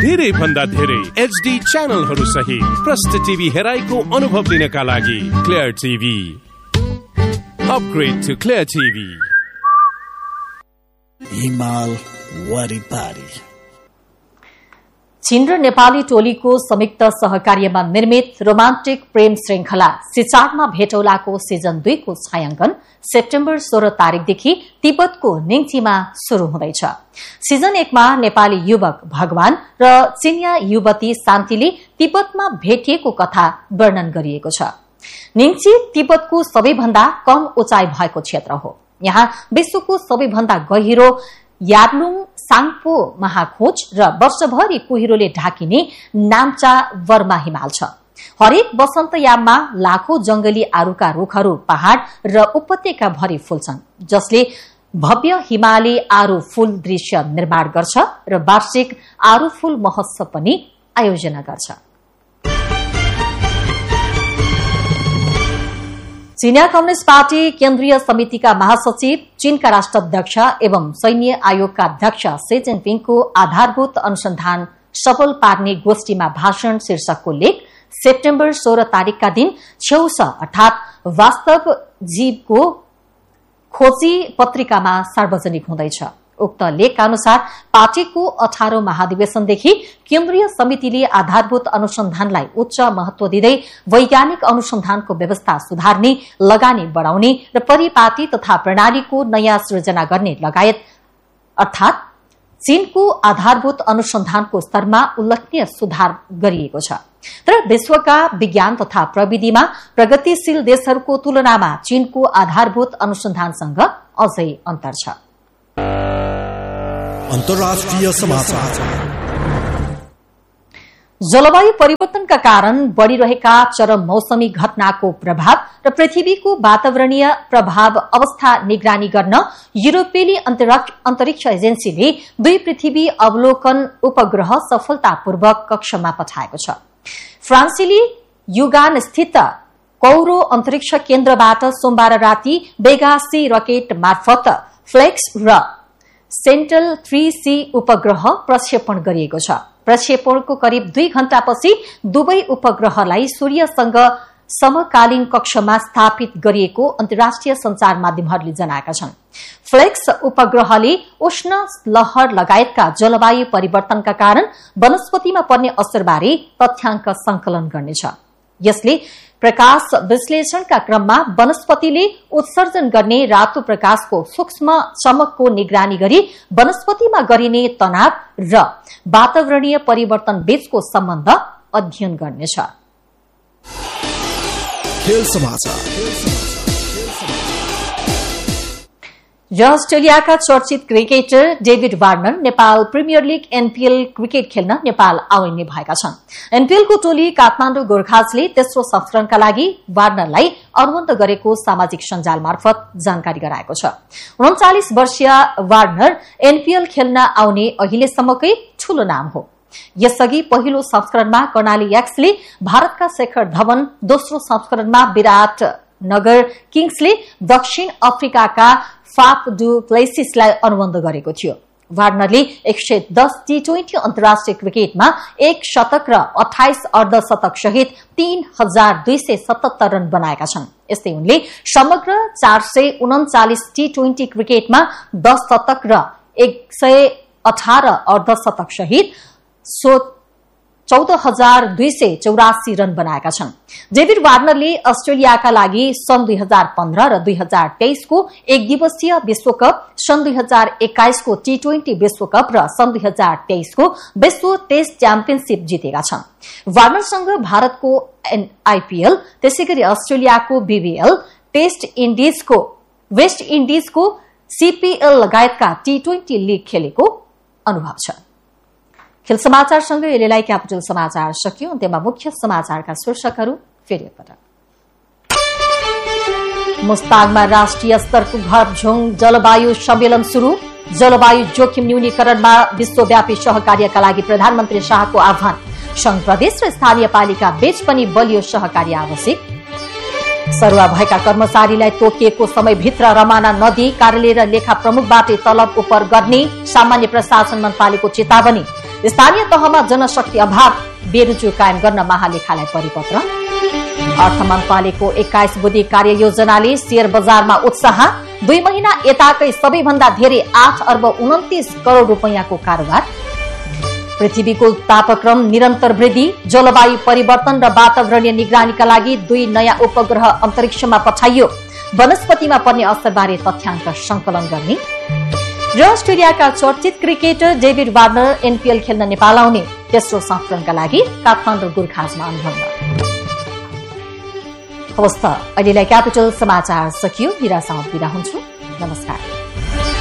धेरै भन्दा धेरै HD च्यानलहरू सहित प्रष्ट टिभी हेराइको अनुभव लिनका लागि clear TV. Upgrade to clear TV. हिमाल वारिपारी। चीन र नेपाली टोलीको संयुक्त सहकार्यमा निर्मित रोमान्टिक प्रेम श्रृंखला सिचारमा भेटौलाको सिजन 2 को छायांकन सेप्टेम्बर 16 तारिकदेखि तिब्बतको निङचीमा शुरू हुँदैछ। सिजन 1 मा नेपाली युवक भगवान र चीनिया युवती शान्तिले तिब्बतमा भेटिएको कथा वर्णन गरिएको छ। निङची तिब्बतको सबैभन्दा कम उचाइ भएको क्षेत्र हो। यहाँ विश्वको सबैभन्दा गहिरो यार्लुङ साङपो महाखोज र वर्षभरि कुहिरोले ढाकिने नाम्चा वर्मा हिमाल छ। हरेक वसन्तयाममा लाखौं जंगली आरूका रूखहरू पहाड़ र उपत्यका भरि फुल्छन्, जसले भव्य हिमाली आरू फूल दृश्य निर्माण गर्छ र वार्षिक आरू फूल महोत्सव पनि आयोजना गर्छ। चीनिया कम्युनिस्ट पार्टी केन्द्रीय समितिका महासचिव, चीनका राष्ट्राध्यक्ष एवं सैन्य आयोगका अध्यक्ष शी जिनपिङको आधारभूत अनुसन्धान सफल पार्ने गोष्ठीमा भाषण शीर्षकको लेख सेप्टेम्बर 16 तारिकका दिन छेउछ अर्थात वास्तव जीवको खोजी पत्रिकामा सार्वजनिक हुँदैछ। उक्त लेखका अनुसार पार्टीको 18औं महाधिवेशनदेखि केन्द्रीय समितिले आधारभूत अनुसन्धानलाई उच्च महत्व दिँदै वैज्ञानिक अनुसन्धानको व्यवस्था सुधार्ने, लगानी बढ़ाउने र परिपाटी तथा प्रणालीको नयाँ सृजना गर्ने लगायत अर्थात चीनको आधारभूत अनुसन्धानको स्तरमा उल्लेखनीय सुधार गरिएको छ। तर विश्वका विज्ञान तथा प्रविधिमा प्रगतिशील देशहरूको तुलनामा चीनको आधारभूत अनुसन्धानसँग अझै अन्तर छ। अन्तर्राष्ट्रिय समाचार। जलवायु परिवर्तनका कारण बढ़िरहेका चरम मौसमी घटनाको प्रभाव र पृथ्वीको वातावरणीय प्रभाव अवस्था निगरानी गर्न युरोपेली अन्तरिक्ष एजेन्सीले 2 पृथ्वी अवलोकन उपग्रह सफलतापूर्वक कक्षमा पठाएको छ। फ्रान्सेली युगान स्थित कौरो अन्तरिक्ष केन्द्रबाट सोमबार राति बेगा सी रकेट मार्फत फ्लेक्स र सेन्ट्रल 3C उपग्रह प्रक्षेपण गरिएको छ। प्रक्षेपणको करिब 2 घण्टापछि दुवै उपग्रहलाई सूर्यसँग समकालीन कक्षमा स्थापित गरिएको अन्तर्राष्ट्रिय संचार माध्यमहरूले जनाएका छन्। फ्लेक्स उपग्रहले उष्ण लहर लगायतका जलवायु परिवर्तनका कारण वनस्पतिमा पर्ने असरबारे तथ्याङ्क संकलन गर्नेछ। यसले प्रकाश विश्लेषणका क्रममा वनस्पतिले उत्सर्जन गर्ने रातो प्रकाशको सूक्ष्म चमकको निगरानी गरी वनस्पतिमा गरिने तनाव र वातावरणीय परिवर्तन बीचको सम्बन्ध अध्ययन गर्नेछ। खेल समाचार। अस्ट्रेलियाका चर्चित cricketer David Warner Nepal premier league NPL cricket खेल्न नेपाल आउने भएका छन्। एनपीएलको टोली काठमाडौँ गोर्खाजले तेस्रो संस्करणका लागि वार्नरलाई अनुबन्ध गरेको सामाजिक सञ्जाल मार्फत जानकारी गराएको छ। 39 वर्षीय वार्नर एनपीएल खेल्न आउने अहिलेसम्मकै ठूलो नाम हो। यसअघि पहिलो संस्करणमा कर्णाली एक्सले भारतका शेखर धवन, दोस्रो संस्करणमा विराट नगर किङ्सले दक्षिण अफ्रिकाका फाफ डु प्लेसिसलाई अनुबन्ध गरेको थियो। वार्नरले 110 टी20 अन्तर्राष्ट्रिय क्रिकेटमा 1 शतक र 28 अर्धशतक सहित 3277 रन बनाएका छन्। यस्तै उनले समग्र 439 टी20 क्रिकेटमा 10 शतक र 118 अर्धशतक सहित 14,284 रन बनाएका छन्। डेभिड वार्नरले अस्ट्रेलियाका लागि सन् 2015 र 2023 को एक दिवसीय विश्वकप, सन् 2021 को टी20 विश्वकप र सन् 2023 को विश्व टेस्ट च्याम्पियनशिप जितेका छन्। वार्नरसँग भारतको आईपीएल, त्यसैगरी अस्ट्रेलियाको बीबीएल, वेस्ट इन्डिजको सीपीएल लगायतका टी20 लीग खेलेको अनुभव छ। खेल समाचारसँगै एलेलाई क्यापिटल समाचार सकियो। अन्त्यमा मुख्य समाचारका शीर्षकहरू फेरि एकपटक। मुस्ताङमा राष्ट्रिय स्तरको घरझुङ जलवायु सम्मेलन शुरू। जलवायु जोखिम न्यूनीकरणमा विश्वव्यापी सहकार्यका लागि प्रधानमन्त्री शाहको आह्वान। संघ प्रदेश र स्थानीय पालिका बीच पनि बलियो सहकार्य आवश्यक। सरुवा भएका कर्मचारीलाई तोकिएको समयभित्र रमाना नदिई कार्यालय र लेखा प्रमुखबाटै तलब उपर गर्ने सामान्य प्रशासन मन्त्रालयको चेतावनी। स्थानीय तहमा जनशक्ति अभाव बेरुजु कायम गर्न महालेखालाई परिपत्र। अर्थ मन्त्रालयको 21 बुँदे कार्ययोजनाले शेयर बजारमा उत्साह। 2 महिना यताकै सबैभन्दा धेरै 8 अर्ब 29 करोड़ रुपैयाँको कारोबार। पृथ्वीको तापक्रम निरन्तर वृद्धि। जलवायु परिवर्तन र वातावरणीय निगरानीका लागि 2 नयाँ उपग्रह अन्तरिक्षमा पठाइयो। वनस्पतिमा पर्ने असरबारे तथ्याङ्क संकलन गर्ने र अस्ट्रेलियाका चर्चित क्रिकेटर डेभिड वार्नर एनपीएल खेल्न नेपाल आउने। तेस्रो संस्करणका लागि काठमाडौँ गुरखाजमा अनुभवमा। हवस् त, अहिलेलाई क्यापिटल समाचार सकियो। हिरा साउद बिदा हुन्छु। नमस्कार।